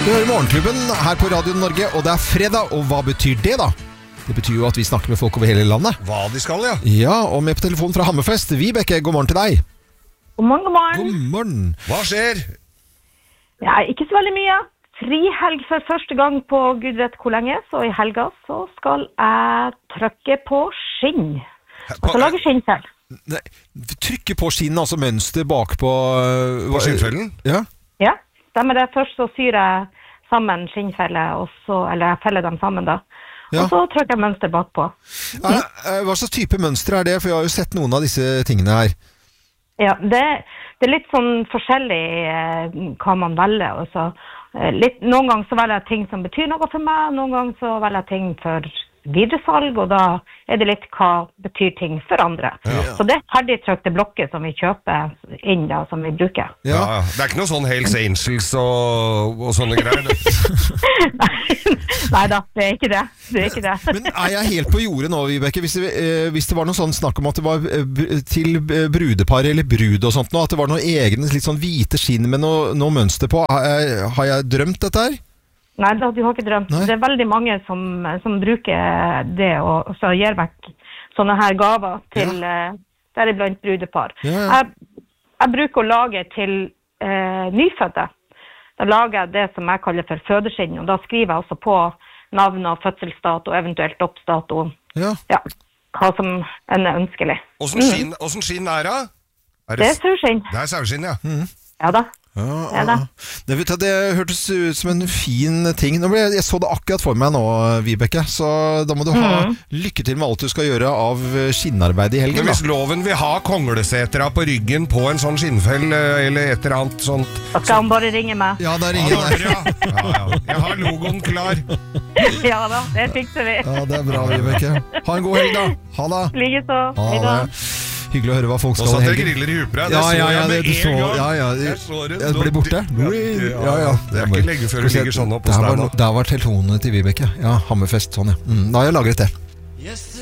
Du hører Morgenklubben her på Radio Norge, og det er fredag, og hva betyr det da? Det betyr jo at vi snakker med folk over hele landet. Hva de skal, ja. Ja, og med på telefonen fra Hammerfest, Vibeke, god morgen til deg. God morgen, god morgen. God morgen. Hva skjer? Ja, ikke så veldig mye. Frihelg for første gang på Gud vet hvor lenge, så i helga så skal jeg trykke på skinn. Altså lage skinn selv. Nei, trykke på skinnen, altså mønster bak på skinnfellen? Ja. Ja, stemmer det. Først så syr jeg sammen skinnfeller, eller jeg feller dem sammen da. Ja. Og så trykker jeg mønster bakpå. Hva slags type mønster er det? For jeg har jo sett noen av disse tingene her. Ja, det er litt sånn forskjellig hva man velger. Også. Noen ganger så velger jeg ting som betyr noe for meg, noen ganger så velger jeg ting for videresalg, og da er det litt hva betyr ting for andre. Ja. Så det er ferdigtrykte blokker som vi kjøper inn da, som vi bruker. Ja, det er ikke noe sånn Hells Angels og sånne greier. Neida, det er ikke det. Det er ikke det. Men er jeg helt på jordet nå, Vibeke? Hvis det var noe sånn snakk om at det var til brudepar eller brud og sånt nå, at det var noen egne litt sånn hvite skinn med noe mønster på, har jeg drømt dette her? Nei, du har ikke drømt. Nei. Det er veldig mange som bruker det og så gir vekk sånne her gaver til deriblant brudepar. Ja. Jeg bruker å lage til nyfødte. Da lager jeg det som jeg kaller for fødeskinn, og da skriver jeg også på navn og fødselsdato, eventuelt oppsdato. Ja, hva som enn er ønskelig. Hvordan skinn er det? Det er sauskinn. Det er sauskinn, ja. Ja da. Det hørtes ut som en fin ting. Jeg så det akkurat for meg nå, Vibeke, så da må du ha lykke til med alt du skal gjøre av skinnarbeid i helgen. Men hvis loven vil ha konglesetera på ryggen på en sånn skinnfell eller et eller annet sånt, da skal han bare ringe meg. Ja, da ringer jeg. Ja. Jeg har logoen klar. Ja da, det fikser vi. Ja, det er bra, Vibeke. Ha en god helg da. Ha det. Likeså. Hei da. Hyggelig å høre hva folk skal i helgen. Og så at jeg griller i huper. Det blir borte. Det er ikke lenge før du ligger sånn opp hos deg nå. Det har vært telefonene til Vibeke. Ja, Hammerfest, sånn ja. Da har jeg lagret det.